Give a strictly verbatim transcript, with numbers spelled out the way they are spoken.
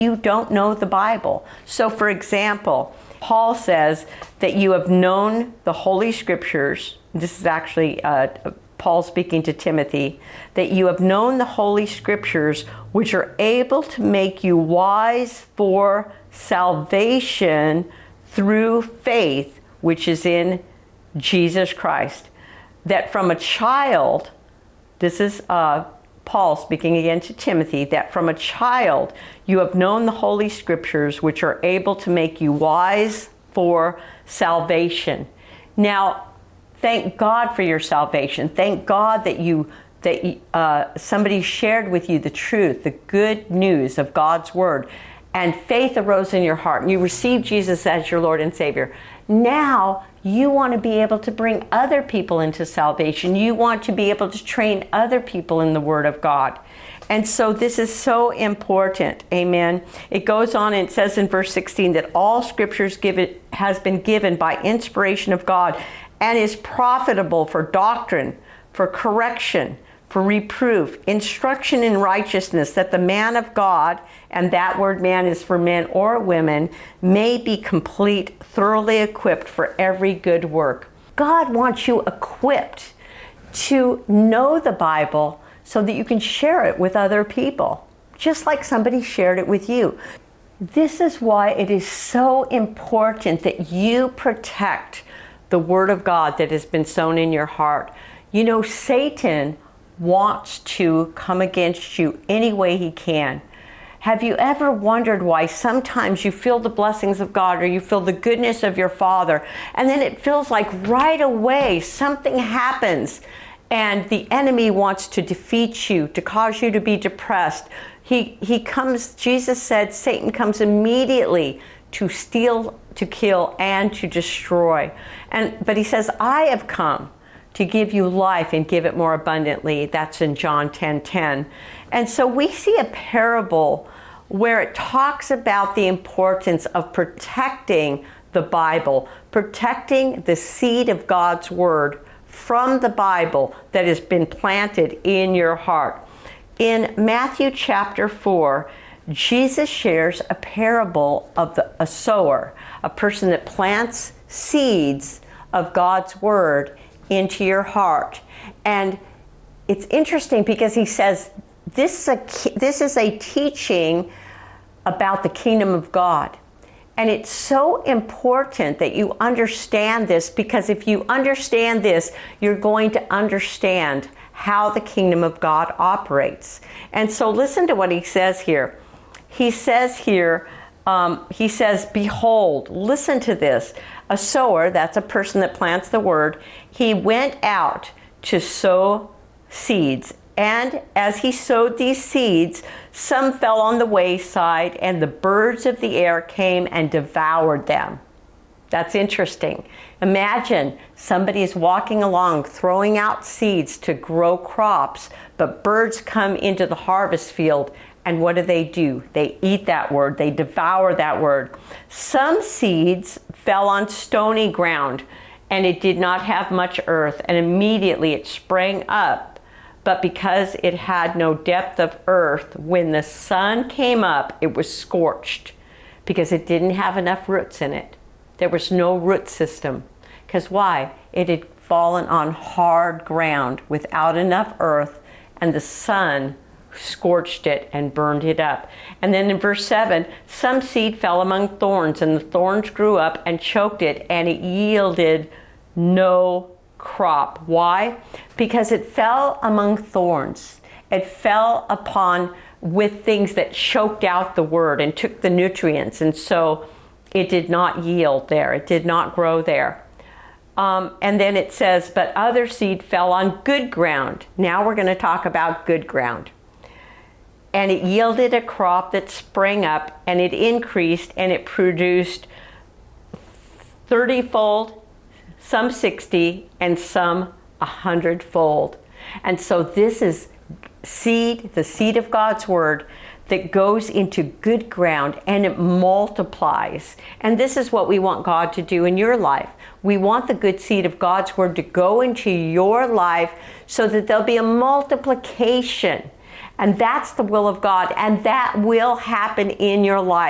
you don't know the Bible. So for example, Paul says that you have known the Holy Scriptures. This is actually uh, Paul speaking to Timothy, that you have known the Holy Scriptures, which are able to make you wise for salvation through faith, which is in Jesus Christ. That from a child, this is uh, Paul speaking again to Timothy, that from a child you have known the Holy Scriptures, which are able to make you wise for salvation. Now, thank God for your salvation. Thank God that you that uh, somebody shared with you the truth, the good news of God's Word, and faith arose in your heart, and you received Jesus as your Lord and Savior. Now, you want to be able to bring other people into salvation. You want to be able to train other people in the Word of God. And so this is so important. Amen. It goes on and it says in verse sixteen that all scriptures given has been given by inspiration of God and is profitable for doctrine, for correction, for reproof, instruction in righteousness, that the man of God, and that word man is for men or women, may be complete, thoroughly equipped for every good work. God wants you equipped to know the Bible so that you can share it with other people, just like somebody shared it with you. This is why it is so important that you protect the Word of God that has been sown in your heart. You know, Satan wants to come against you any way he can. Have you ever wondered why sometimes you feel the blessings of God or you feel the goodness of your Father, and then it feels like right away something happens and the enemy wants to defeat you, to cause you to be depressed? He, he comes, Jesus said, Satan comes immediately to steal, to kill, and to destroy. And but he says, I have come to give you life and give it more abundantly. That's in John ten ten. And so we see a parable where it talks about the importance of protecting the Bible, protecting the seed of God's Word from the Bible that has been planted in your heart. In Matthew chapter four, Jesus shares a parable of the, a sower, a person that plants seeds of God's Word into your heart. And it's interesting because he says this is a this is a teaching about the kingdom of God. And it's so important that you understand this, because if you understand this, you're going to understand how the kingdom of God operates. And so listen to what he says here. He says here, um, he says, behold, listen to this. A sower, that's a person that plants the word, he went out to sow seeds. And as he sowed these seeds, some fell on the wayside, and the birds of the air came and devoured them. That's interesting. Imagine somebody is walking along, throwing out seeds to grow crops, but birds come into the harvest field, and what do they do? They eat that word. They devour that word. Some seeds fell on stony ground, and it did not have much earth, and immediately it sprang up. But because it had no depth of earth, when the sun came up, it was scorched, because it didn't have enough roots in it. There was no root system. Because why? It had fallen on hard ground without enough earth, and the sun scorched it and burned it up. And then in verse seven, some seed fell among thorns, and the thorns grew up and choked it, and it yielded no crop. Why? Because it fell among thorns. It fell upon with things that choked out the word and took the nutrients, and so it did not yield there. It did not grow there. Um, and then it says, but other seed fell on good ground. Now we're going to talk about good ground. And it yielded a crop that sprang up, and it increased, and it produced thirty-fold, some sixty, and some a hundredfold. And so this is seed, the seed of God's word, that goes into good ground, and it multiplies. And this is what we want God to do in your life. We want the good seed of God's word to go into your life so that there'll be a multiplication. And that's the will of God, and that will happen in your life.